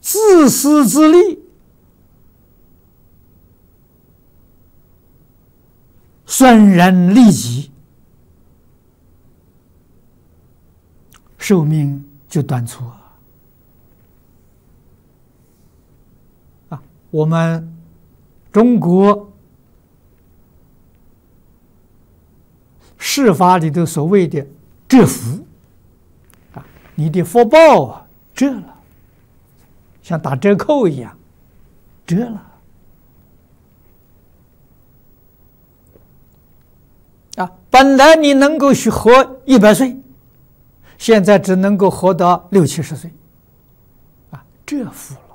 自私自利，损人利己，寿命就短促啊！我们中国释法里头所谓的折福啊，你的福报啊折了，像打折扣一样折了啊！本来你能够活100岁，现在只能够活到60、70岁啊，折福了。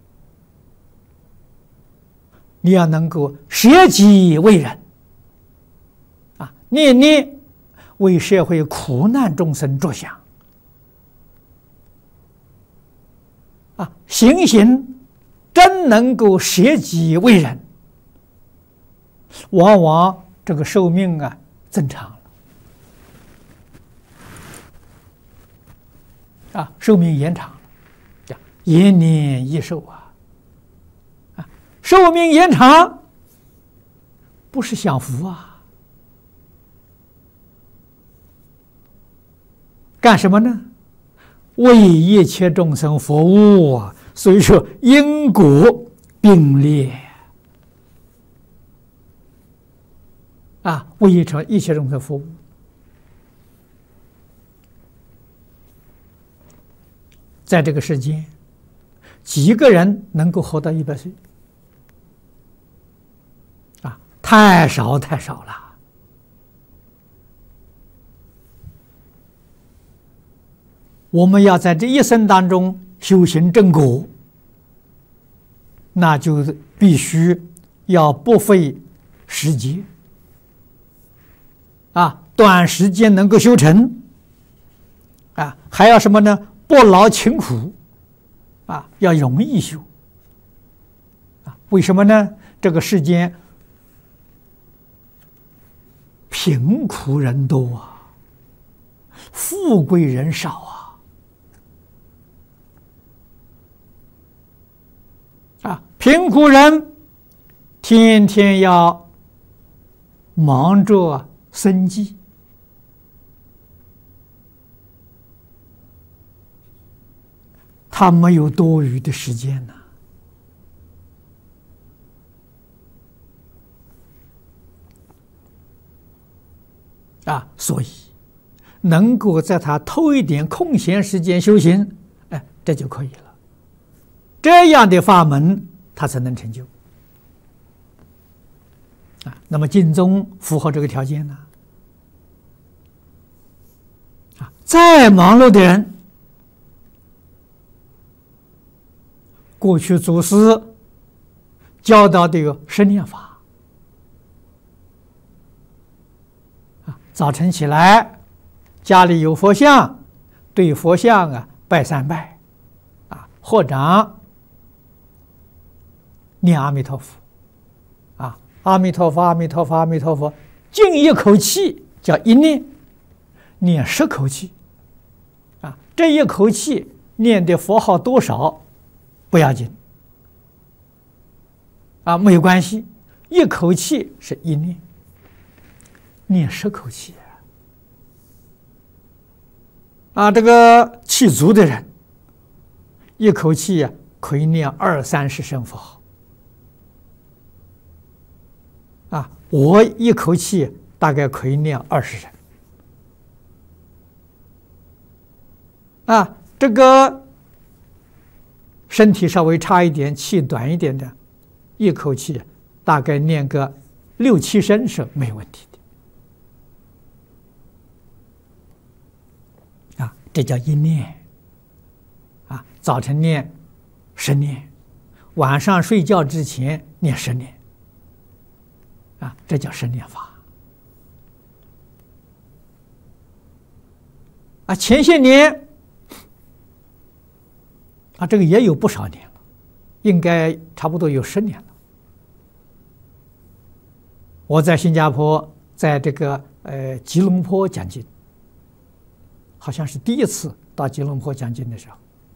你要能够舍己为人啊，念念为社会苦难众生着想啊，行行真能够舍己为人，往往这个寿命啊增长了啊，寿命延长了，延年益寿啊。寿命延长不是享福啊，干什么呢？为一切众生服务啊！所以说因果并列啊，为一切众生服务。在这个世间，几个人能够活到100岁？太少太少了。我们要在这一生当中修行正果，那就必须要不费时节啊，短时间能够修成啊，还要什么呢？不劳勤苦啊，要容易修啊。为什么呢？这个世间贫苦人多啊，富贵人少啊！贫苦人天天要忙着生计，他没有多余的时间呢。所以能够在他偷一点空闲时间修行，这就可以了。这样的法门，他才能成就。那么净宗符合这个条件呢？再忙碌的人，过去祖师教导的有10念法。早晨起来，家里有佛像，对佛像拜3拜，合掌念阿弥陀佛，阿弥陀佛，阿弥陀佛，阿弥陀佛，静一口气叫一念，念10口气，这一口气念的佛号多少不要紧，没有关系，一口气是一念。念10口气这个气足的人，一口气可以念20、30声佛号我一口气大概可以念20声这个身体稍微差一点，气短一点的，一口气大概念个6、7声是没问题的。这叫一念早晨念10念，晚上睡觉之前念10念这叫10念法前些年这个也有不少年了，应该差不多有10年了。我在新加坡，在这个吉隆坡讲经，好像是第一次到吉隆坡讲经的时候，